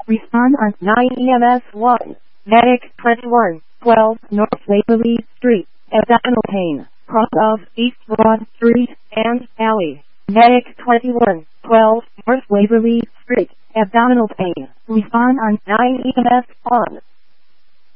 Respond on 9 EMS 1. Medic 21, 12 North Waverly Street, abdominal pain, cross of East Broad Street and Alley. Medic 21, 12 North Waverly Street, abdominal pain. Respond on 9 EMS on